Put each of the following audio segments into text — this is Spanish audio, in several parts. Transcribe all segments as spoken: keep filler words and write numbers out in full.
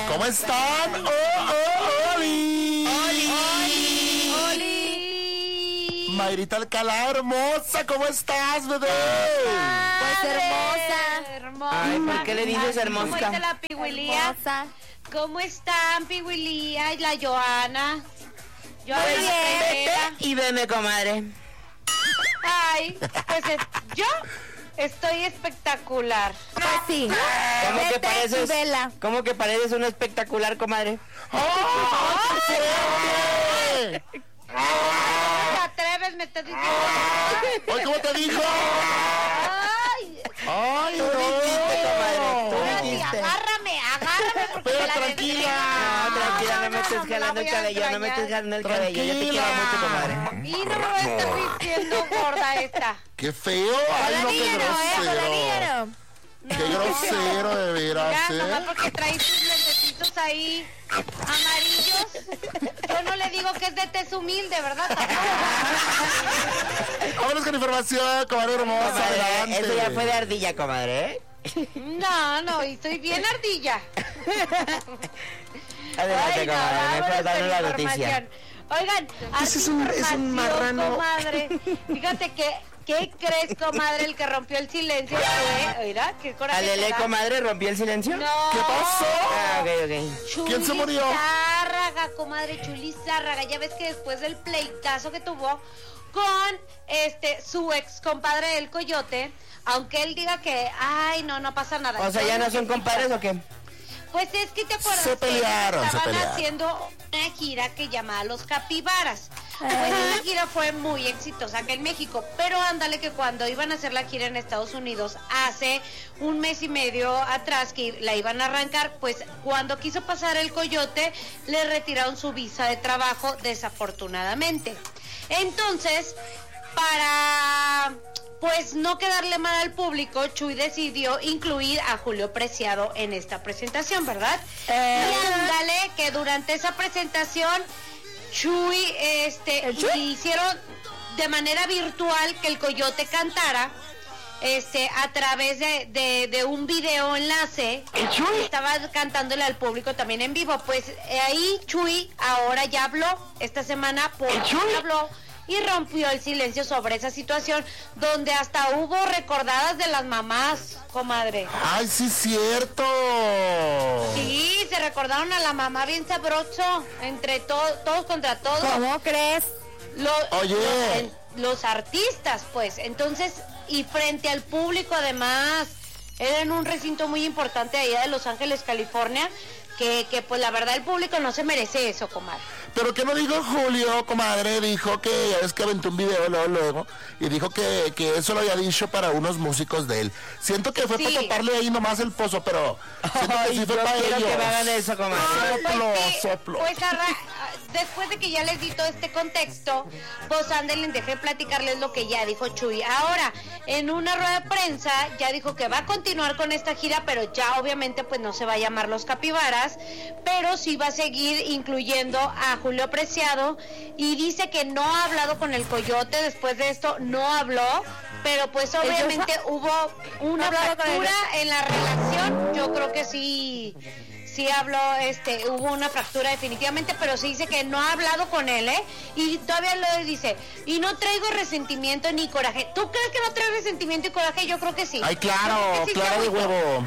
¿Cómo están? ¡Oh, oh, Oli! ¡Oli! ¡Oli! ¡Oli! Mayrita Alcalá, hermosa, ¿cómo estás, bebé? Pues hermosa. Hermosa. Ay, ¿por qué le dices ¿Cómo hermosa? está la Pigüilía? Hermosa. ¿Cómo están, Pigüilía? Y la Joana. Joana Muy bien. Rivera. Vete y veme, comadre. Ay, pues es- yo estoy espectacular. Pues sí. ¿Cómo que Vete y pareces? vela. ¿Cómo que pareces una espectacular, comadre? ¡Oh, qué fuerte! ¿Te atreves? Me estás diciendo. Oye, ¿cómo te dijo? Ay, ¡Ay, Tú dijiste, comadre, tú no! ay, dijiste. agárrame, agárrame porque Pero te la tranquila. No, tranquila, no me no, estés no, me la jalando el voy a cabello, no me estés extrañar. jalando el cabello. Yo te quiero Tranquila. mucho, comadre. Y no me voy a estar diciendo gorda esta. ¡Qué feo! ¡Ay, no, qué Colorillero, eh, grosero! colorillero. ¡Qué grosero, de veras, Ya, nomás eh! porque trae sus lentecitos ahí amarillos. Yo no le digo que es de tez humilde, ¿verdad? Vámonos con información, comadre hermosa, Comadre, adelante. eso ya fue de ardilla, comadre, ¿eh? No, no, y estoy bien ardilla. Adelante, Ay, no, comadre, vámonos mejor danos con la información. noticia. Oigan, Ese es un- es un información, marrano. comadre. Fíjate que, ¿qué crees, comadre? El que rompió el silencio fue, mira, qué coraje. te ¿Alele, da. comadre, rompió el silencio? No. ¿Qué pasó? Ah, ok, ok. Chuli ¿Quién se murió? Zárraga, comadre, Chuli Zárraga. Ya ves que después del pleitazo que tuvo con este su ex compadre el Coyote, aunque él diga que, ay, no, no pasa nada. O sea, ¿ya no son compadres o qué? Pues es que te acuerdas Se pelearon, que se estaban pelearon. haciendo una gira que llamaba Los Capibaras. Pues esa gira fue muy exitosa acá en México, pero ándale que cuando iban a hacer la gira en Estados Unidos hace un mes y medio atrás que la iban a arrancar, pues cuando quiso pasar el Coyote le retiraron su visa de trabajo desafortunadamente. Entonces, para pues no quedarle mal al público, Chuy decidió incluir a Julio Preciado en esta presentación, ¿verdad? Eh. Y ándale que durante esa presentación Chuy este ¿El Chuy? le hicieron de manera virtual que el Coyote cantara este a través de, de, de un video enlace. ¿El Chuy? Estaba cantándole al público también en vivo. Pues eh, ahí Chuy ahora ya habló esta semana, por ¿El Chuy? habló y rompió el silencio sobre esa situación, donde hasta hubo recordadas de las mamás, comadre. ¡Ay, sí es cierto! Sí, se recordaron a la mamá bien sabroso, entre to- todos contra todos. ¿Cómo crees? Lo- Oye. Los, en- los artistas, pues, entonces, y frente al público además, era en un recinto muy importante allá de Los Ángeles, California, que, que pues la verdad el público no se merece eso, comadre. Pero que no dijo Julio, comadre, dijo que ya ves que aventó un video luego, luego, y dijo que, que eso lo había dicho para unos músicos de él. Siento que fue Sí. para taparle ahí nomás el pozo, pero siento que Ay, sí yo fue para quiero ellos. que me hagan eso, comadre. Soplo, Pues sí, soplo. pues arra- después de que ya les di todo este contexto, pues anden, dejé platicarles lo que ya dijo Chuy. Ahora, en una rueda de prensa, ya dijo que va a continuar con esta gira, pero ya obviamente pues no se va a llamar Los Capibaras, pero sí va a seguir incluyendo a Julio Preciado, y dice que no ha hablado con el Coyote después de esto, no habló, pero pues obviamente hubo una hablado con fractura en la relación. Yo creo que sí, sí habló, este, hubo una fractura definitivamente, pero se dice que no ha hablado con él, ¿eh? Y todavía lo dice, y no traigo resentimiento ni coraje. ¿Tú crees que no trae resentimiento y coraje? Yo creo que sí. Ay, Yo claro, creo que sí claro se de agüitó. huevo.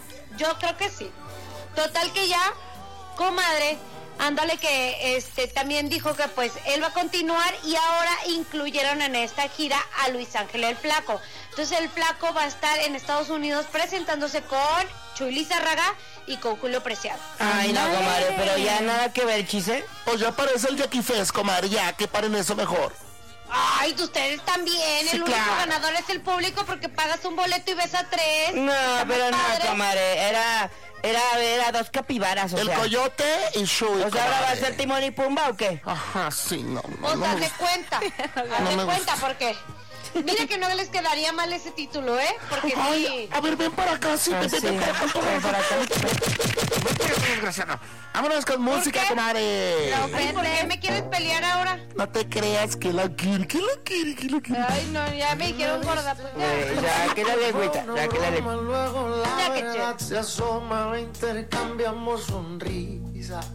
Yo creo que sí. Total que ya, comadre, ándale que este también dijo que pues él va a continuar, y ahora incluyeron en esta gira a Luis Ángel el Flaco. Entonces el Flaco va a estar en Estados Unidos presentándose con Chuy Lizárraga y con Julio Preciado. Ay, no, comadre, pero ya nada que ver, chise. Pues ya parece el Jackie Fest, comadre, ya, que paren eso mejor. Ay, ustedes también. Sí, el único claro. ganador es el público porque pagas un boleto y ves a tres. No, Está muy pero no, padre. comadre, era, era, era dos capibaras, o El sea. Coyote y Chuy, O sea, ¿ahora va a comadre. ser Timón y Pumba o qué? Ajá, sí, no, no, O no sea, me de gusta. cuenta. No Haz me de cuenta, gusta. porque mira que no les quedaría mal ese título, ¿eh? Porque Ay, sí. a ver, ven para acá, sí, Ah, ven, sí, ven para acá. ven para acá. Ven para acá. desgraciado. Vámonos con música, qué? comadre. Ay, ¿por qué me quieres pelear ahora? No te creas que la quiere, que la quiere, que la quiere. Ay, no, ya me dijeron gorda, pues ya. Eh, ya, que la lengüita, ya que la lengüita. Luego la Ya que verdad che. se asoma, intercambiamos sonrisas.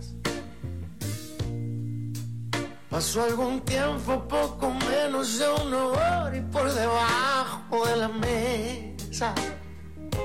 Pasó algún tiempo, poco menos de una hora, y por debajo de la mesa